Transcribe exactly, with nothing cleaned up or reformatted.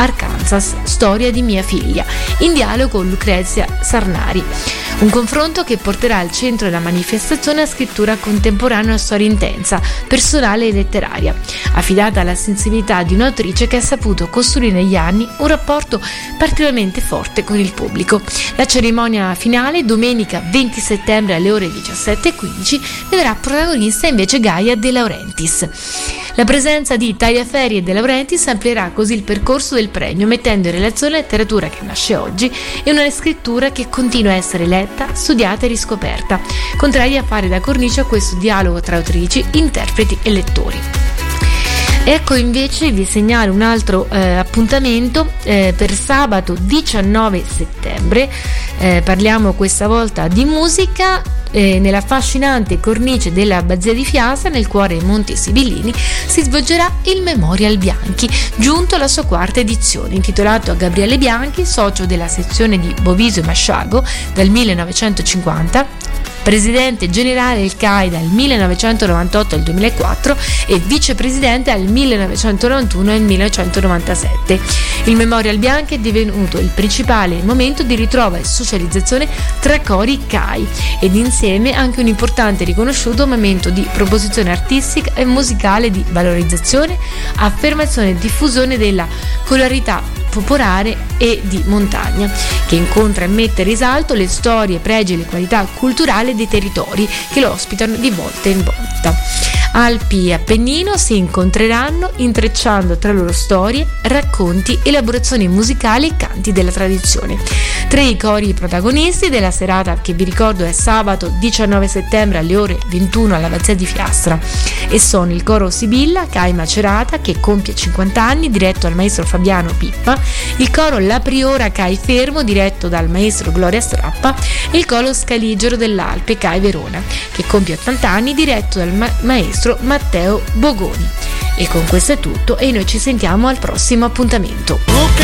Arkansas, storia di mia figlia, in dialogo con Lucrezia Sarnari. Un confronto che porterà al centro della manifestazione la scrittura contemporanea, una storia intensa, personale e letteraria, affidata alla sensibilità di un'autrice che ha saputo costruire negli anni un rapporto particolarmente forte con il pubblico. La cerimonia finale, domenica venti settembre alle ore diciassette e quindici, vedrà protagonista invece Gaia De Laurentiis. La presenza di Tagliaferri e De Laurentiis amplierà così il percorso del premio, mettendo in relazione la letteratura che nasce oggi e una scrittura che continua a essere letta, studiata e riscoperta, contraria a fare da cornice a questo dialogo tra autrici, interpreti e lettori. Ecco, invece vi segnalo un altro eh, appuntamento eh, per sabato diciannove settembre. Eh, parliamo questa volta di musica. Eh, nella affascinante cornice dell'Abbazia di Fiastra, nel cuore dei Monti Sibillini, si svolgerà il Memorial Bianchi, giunto alla sua quarta edizione, intitolato a Gabriele Bianchi, socio della sezione di Boviso e Masciago dal millenovecentocinquanta, presidente generale del C A I dal millenovecentonovantotto al duemilaquattro e vicepresidente dal millenovecentonovantuno al millenovecentonovantasette. Il Memorial Bianchi è divenuto il principale momento di ritrova e socializzazione tra cori C A I ed insieme anche un importante riconosciuto momento di proposizione artistica e musicale, di valorizzazione, affermazione e diffusione della colorità popolare e di montagna, che incontra e mette in risalto le storie, pregi e le qualità culturali dei territori che lo ospitano di volta in volta. Alpi e Appennino si incontreranno intrecciando tra loro storie, racconti, elaborazioni musicali e canti della tradizione. Tre i cori protagonisti della serata, che vi ricordo è sabato diciannove settembre alle ore ventuno all'Abbazia di Fiastra, e sono il coro Sibilla C A I Macerata, che compie cinquanta anni, diretto dal maestro Fabiano Pippa, il coro La Priora C A I Fermo, diretto dal maestro Gloria Strappa, e il coro Scaligero dell'Alpe C A I Verona, che compie ottanta anni, diretto dal ma- maestro Matteo Bogoni. E con questo è tutto e noi ci sentiamo al prossimo appuntamento.